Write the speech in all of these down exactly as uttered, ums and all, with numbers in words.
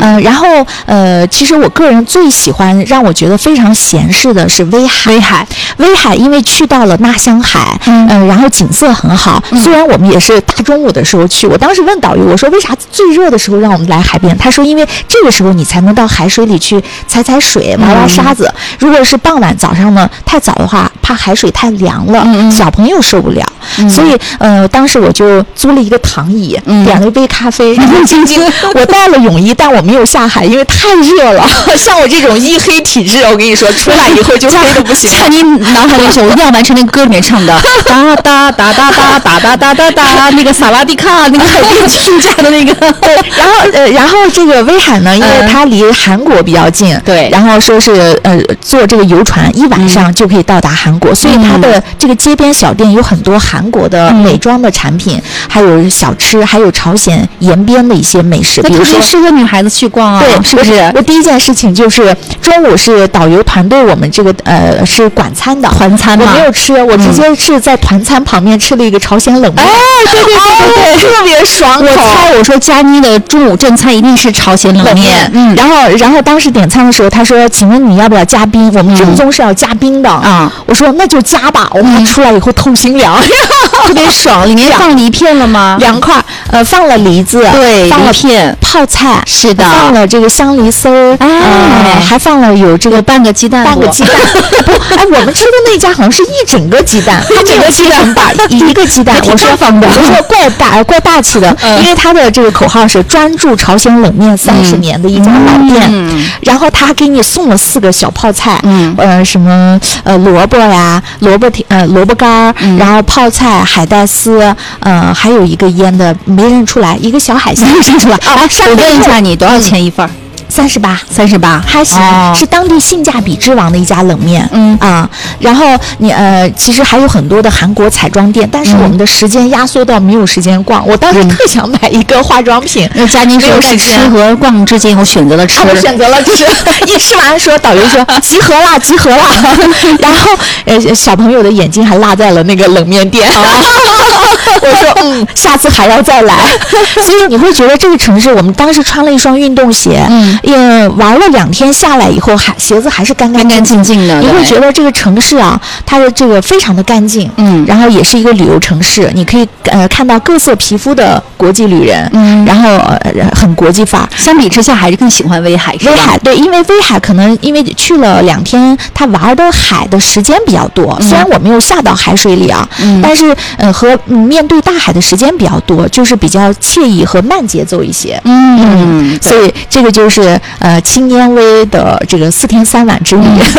呃，然后呃，其实我个人最喜欢让我觉得非常闲适的是威海。 威海， 威海，因为去到了纳香海，嗯、呃，然后景色很好。嗯、虽然我们也是大中午的时候去，我当时问导游，我说为啥最热的时候让我们来海边？他说因为这个时候你才能到海水里去踩踩水、挖挖沙子。嗯、如果是傍晚早上呢，太早的话，怕海水太凉了，嗯、小朋友受不了。嗯、所以呃，当时我就租了一个躺椅，嗯、点了一杯咖啡，然后静静。我带了泳衣，但我没有下海，因为太热了。像我这种易黑体质，我跟你说，出来以后就黑的不行。 在你脑海里说，我一定要完成那个歌里面唱的哒哒哒哒哒哒哒哒哒哒，那个萨瓦迪卡，那个海边度假的那个。 对，然后呃，然后这个威海呢，因为它离韩国比较近，对、嗯，然后说是呃坐这个游船一晚上就可以到达韩国，嗯、所以它的这个街边小店有很多韩国的美妆的产品，嗯、还有小吃，还有朝鲜沿边的一些美食，比如说适合女孩子去逛啊， 对， 是不是？ 我第一件事情就是中午是导游团队，我们这个呃是管餐的团餐嘛， 我没有吃，我直接是在团餐旁边吃了一个朝鲜冷面， 哎，对对对对对， 特别爽口。 我猜我说佳妮的中午正餐一定是朝鲜冷面， 嗯，然后然后当时点餐的时候，他说：“请问你要不要加冰？我们正宗是要加冰的啊。”我说：“那就加吧。”我们出来以后透心凉， 特别爽。里面放梨片了吗？ 两块，呃，放了梨子， 对， 放了片泡菜， 是的， 放了这个香梨丝儿，哎，还放了有这个半个鸡蛋， 半个鸡蛋。不，哎，我们吃的那家好像是一整个鸡蛋， 一整个鸡蛋把一个鸡蛋，我说我说怪大怪大气的，因为他的这个口号是专注朝鲜冷面三十年的一家老店，然后他还给你送了四个小泡菜，嗯，呃，什么呃萝卜呀，萝卜呃萝卜干，然后泡菜、海带丝，呃，还有一个腌的没认出来，一个小海鲜没认出来。 啊，我问一下你多少钱一份？ 三十八， 三十八， 还行，哦、是当地性价比之王的一家冷面。嗯啊，然后你呃，其实还有很多的韩国彩妆店，但是我们的时间压缩到没有时间逛。我当时特想买一个化妆品， 那佳妮说是吃和逛之间，我选择了吃， 啊、我选择了吃。一吃完说，导游说集合了，集合了。然后呃，小朋友的眼睛还落在了那个冷面店。我说嗯，下次还要再来。所以你会觉得这个城市，我们当时穿了一双运动鞋，嗯。也玩了两天下来以后，还鞋子还是干干干净净的。 你会觉得这个城市啊，它的这个非常的干净，嗯，然后也是一个旅游城市，你可以呃看到各色皮肤的国际旅人，嗯，然后、呃、很国际范。 相比之下，还是更喜欢威海。 威海对，因为威海可能因为去了两天，他玩的海的时间比较多。嗯、虽然我没有下到海水里啊，嗯、但是呃和、嗯、面对大海的时间比较多，就是比较惬意和慢节奏一些。嗯嗯，所以这个就是。呃，轻烟威的这个四天三晚之旅，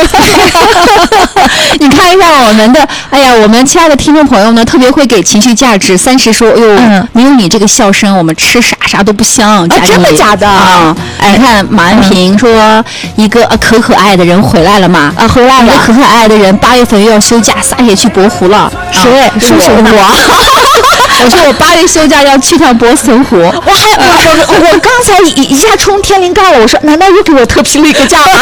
你看一下我们的，哎呀，我们亲爱的听众朋友呢，特别会给情绪价值。三十说，哟，嗯、没有你这个笑声，我们吃啥啥都不香。 啊，真的假的啊？哎，你看马安平说，嗯、一个、啊、可可爱的人回来了嘛？啊，回来了。一个可可爱爱的人，八月份又要休假，撒野去博湖了。 谁？ 啊、 说谁呢？ 我说我八月休假要去趟博森湖。 我还我我我刚才一一下冲天灵盖了，我说难道又给我特批了一个假吗？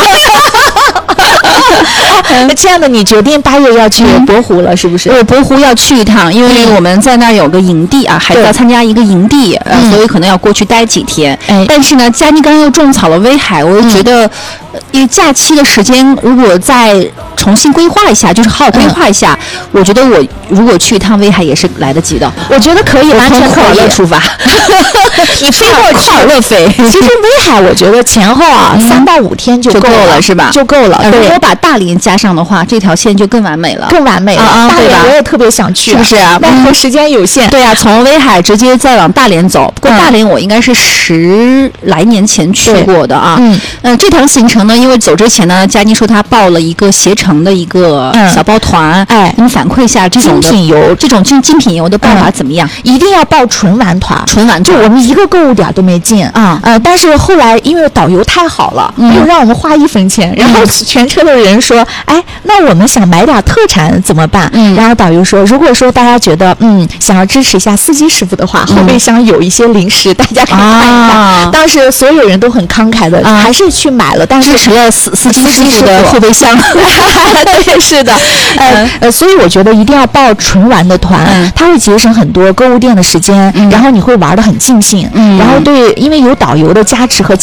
那亲爱的，你决定八月要去博湖了，是不是？ 我博湖要去一趟，因为我们在那儿有个营地啊，孩子要参加一个营地，呃，所以可能要过去待几天。哎，但是呢，佳妮刚刚又种草了威海，我就觉得，因为假期的时间如果再重新规划一下，就是好好规划一下，我觉得我如果去一趟威海也是来得及的。 我觉得可以，完全快乐出发。 你飞过去快乐飞。 其实威海我觉得前后啊三到五天就够了，是吧？ 就够了。 如果把大连加上的话，这条线就更完美了， 更完美了。啊、大连我也特别想去， 是不是啊？ 但是时间有限。 对啊，从威海直接再往大连走。不过大连我应该是十来年前去过的啊。嗯，呃，这趟行程呢，因为走之前呢，佳妮说她报了一个携程的一个小包团，哎，你反馈一下这种精品游， 这种精精品游的办法怎么样？ 一定要报纯玩团， 纯玩团。 就我们一个购物点都没进啊，呃，但是后来因为导游太好了，没有让我们花一分钱，然后全车的人说，哎，那我们想买点特产怎么办？嗯，然后导游说，如果说大家觉得嗯想要支持一下司机师傅的话，后备箱有一些零食，大家可以看一看。当时所有人都很慷慨的，还是去买了，但是支持了司司机师傅的后备箱。 对，是的，呃呃，所以我觉得一定要报纯玩的团，它会节省很多购物店的时间，然后你会玩得很尽兴，然后对，因为有导游的加持和